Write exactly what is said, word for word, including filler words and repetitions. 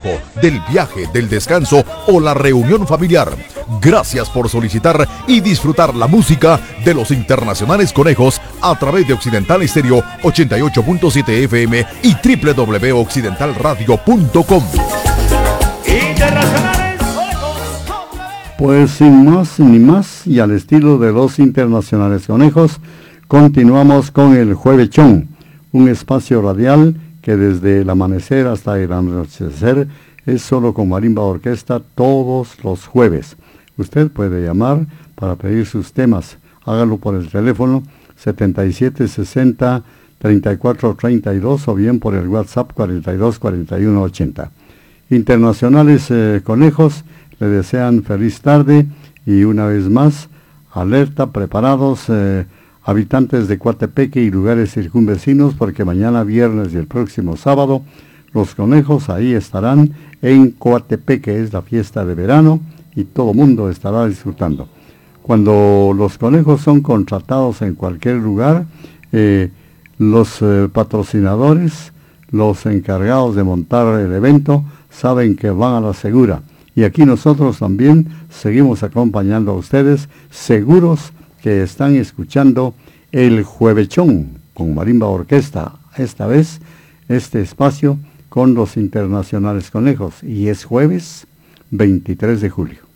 tiempo, del viaje, del descanso o la reunión familiar. Gracias por solicitar y disfrutar la música de los Internacionales Conejos a través de Occidental Estéreo ochenta y ocho punto siete F M y doble u doble u doble u punto occidental radio punto com. Internacionales Conejos. Pues sin más ni más y al estilo de los Internacionales Conejos, continuamos con el Juevechón, un espacio radial que desde el amanecer hasta el anochecer es solo con marimba orquesta todos los jueves. Usted puede llamar para pedir sus temas. Hágalo por el teléfono setenta y siete sesenta, treinta y cuatro treinta y dos o bien por el WhatsApp cuarenta y dos cuarenta y uno ochenta. Internacionales eh, Conejos le desean feliz tarde y una vez más, alerta, preparados, eh, habitantes de Coatepeque y lugares circunvecinos, porque mañana viernes y el próximo sábado los conejos ahí estarán en Coatepeque. Es la fiesta de verano y todo mundo estará disfrutando. Cuando los conejos son contratados en cualquier lugar, eh, los eh, patrocinadores, los encargados de montar el evento, saben que van a la segura. Y aquí nosotros también seguimos acompañando a ustedes, seguros que están escuchando el Juevechón con marimba orquesta. Esta vez, este espacio con los Internacionales Conejos. Y es jueves veintitrés de julio.